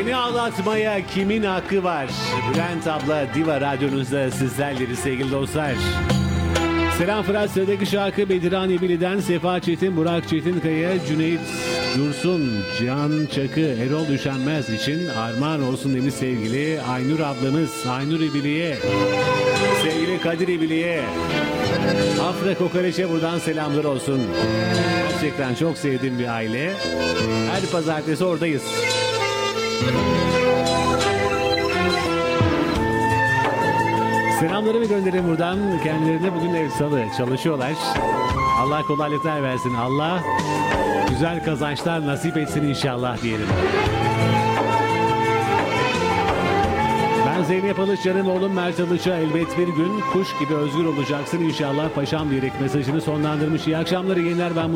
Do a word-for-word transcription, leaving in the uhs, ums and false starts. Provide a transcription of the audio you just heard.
Beni ağlatmaya kimin hakkı var? Bülent abla Diva Radyonuzda sizlerleri sevgili dostlar. Selam Fırat, sıradaki şarkı Bediran İbili'den Sefa Çetin, Burak Çetinkaya, Cüneyt Dursun, Cihan Çakı, Erol Düşenmez için armağan olsun demiş sevgili Aynur ablamız. Aynur İbili'ye, sevgili Kadir İbili'ye, Afra Kokoreç'e buradan selamlar olsun. Gerçekten çok sevdiğim bir aile. Her pazartesi oradayız. Selamlarımı gönderin buradan. Kendilerine bugün ev salı çalışıyorlar. Allah kolaylıklar versin. Allah güzel kazançlar nasip etsin inşallah diyelim. Ben Zeynep Alış, canım oğlum Mert Alış'a elbet bir gün kuş gibi özgür olacaksın inşallah paşam diyerek mesajını sonlandırmış. İyi akşamlar, iyi günler. Ben